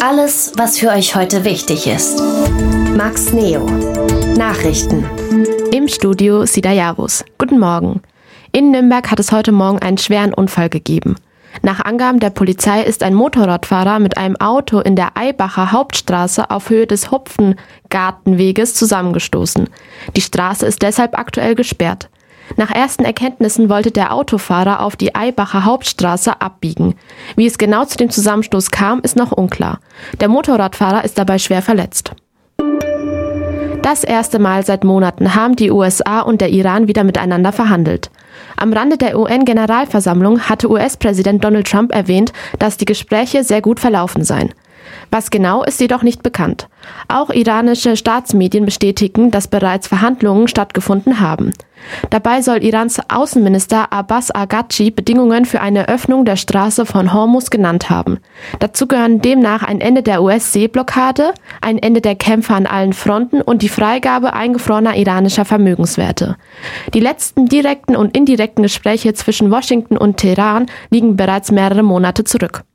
Alles, was für euch heute wichtig ist. Max Neo. Nachrichten. Im Studio Sida Javus. Guten Morgen. In Nürnberg hat es heute Morgen einen schweren Unfall gegeben. Nach Angaben der Polizei ist ein Motorradfahrer mit einem Auto in der Eybacher Hauptstraße auf Höhe des Hopfengartenweges zusammengestoßen. Die Straße ist deshalb aktuell gesperrt. Nach ersten Erkenntnissen wollte der Autofahrer auf die Eybacher Hauptstraße abbiegen. Wie es genau zu dem Zusammenstoß kam, ist noch unklar. Der Motorradfahrer ist dabei schwer verletzt. Das erste Mal seit Monaten haben die USA und der Iran wieder miteinander verhandelt. Am Rande der UN-Generalversammlung hatte US-Präsident Donald Trump erwähnt, dass die Gespräche sehr gut verlaufen seien. Was genau, ist jedoch nicht bekannt. Auch iranische Staatsmedien bestätigen, dass bereits Verhandlungen stattgefunden haben. Dabei soll Irans Außenminister Abbas Araghchi Bedingungen für eine Öffnung der Straße von Hormuz genannt haben. Dazu gehören demnach ein Ende der US-Seeblockade, ein Ende der Kämpfe an allen Fronten und die Freigabe eingefrorener iranischer Vermögenswerte. Die letzten direkten und indirekten Gespräche zwischen Washington und Teheran liegen bereits mehrere Monate zurück.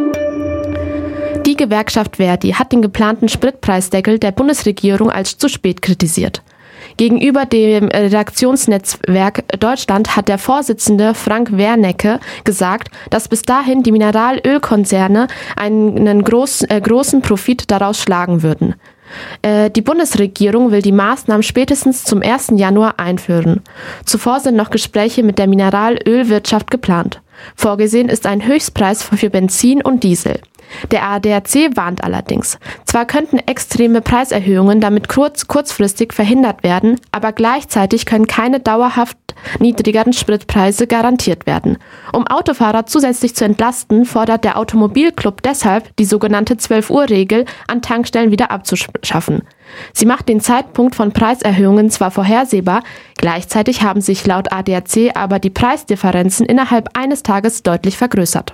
Die Gewerkschaft Verdi hat den geplanten Spritpreisdeckel der Bundesregierung als zu spät kritisiert. Gegenüber dem Redaktionsnetzwerk Deutschland hat der Vorsitzende Frank Wernicke gesagt, dass bis dahin die Mineralölkonzerne einen großen Profit daraus schlagen würden. Die Bundesregierung will die Maßnahmen spätestens zum 1. Januar einführen. Zuvor sind noch Gespräche mit der Mineralölwirtschaft geplant. Vorgesehen ist ein Höchstpreis für Benzin und Diesel. Der ADAC warnt allerdings. Zwar könnten extreme Preiserhöhungen damit kurzfristig verhindert werden, aber gleichzeitig können keine dauerhaft niedrigeren Spritpreise garantiert werden. Um Autofahrer zusätzlich zu entlasten, fordert der Automobilclub deshalb, die sogenannte 12-Uhr-Regel an Tankstellen wieder abzuschaffen. Sie macht den Zeitpunkt von Preiserhöhungen zwar vorhersehbar, gleichzeitig haben sich laut ADAC aber die Preisdifferenzen innerhalb eines Tages deutlich vergrößert.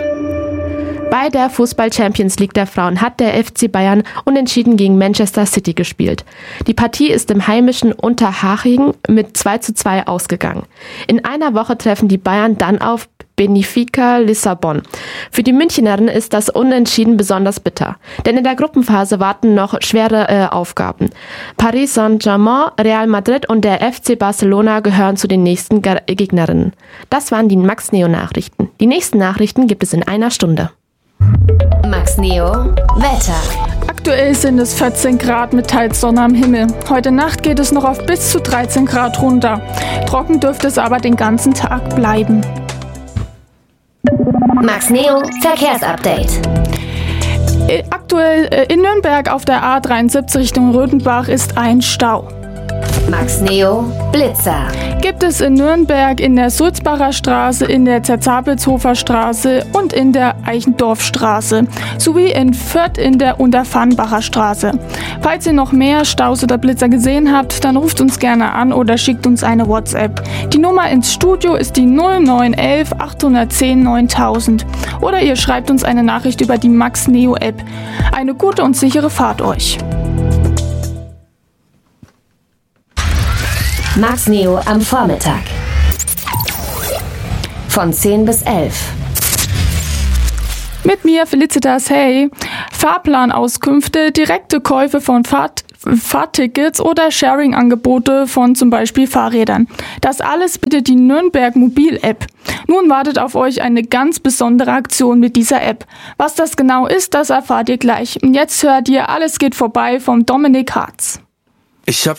Bei der Fußball-Champions League der Frauen hat der FC Bayern unentschieden gegen Manchester City gespielt. Die Partie ist im heimischen Unterhaching mit 2:2 ausgegangen. In einer Woche treffen die Bayern dann auf Benfica Lissabon. Für die Münchnerinnen ist das Unentschieden besonders bitter, denn in der Gruppenphase warten noch schwere Aufgaben. Paris Saint-Germain, Real Madrid und der FC Barcelona gehören zu den nächsten Gegnerinnen. Das waren die Max Neo Nachrichten. Die nächsten Nachrichten gibt es in einer Stunde. Max Neo Wetter. Aktuell sind es 14 Grad mit teils Sonne am Himmel. Heute Nacht geht es noch auf bis zu 13 Grad runter. Trocken dürfte es aber den ganzen Tag bleiben. Max Neo Verkehrsupdate. Aktuell in Nürnberg auf der A73 Richtung Röthenbach ist ein Stau. Max Neo Blitzer. Gibt es in Nürnberg in der Sulzbacher Straße, in der Zerzabilshofer Straße und in der Eichendorfstraße sowie in Fürth in der Unterfannbacher Straße. Falls ihr noch mehr Staus oder Blitzer gesehen habt, dann ruft uns gerne an oder schickt uns eine WhatsApp. Die Nummer ins Studio ist die 0911 810 9000 oder ihr schreibt uns eine Nachricht über die Max Neo App. Eine gute und sichere Fahrt euch. Max Neo am Vormittag. Von 10 bis 11. Mit mir Felicitas Hey. Fahrplanauskünfte, direkte Käufe von Fahrtickets oder Sharing-Angebote von zum Beispiel Fahrrädern. Das alles bietet die Nürnberg Mobil-App. Nun wartet auf euch eine ganz besondere Aktion mit dieser App. Was das genau ist, das erfahrt ihr gleich. Und jetzt hört ihr Alles geht vorbei vom Dominik Hartz. Ich hab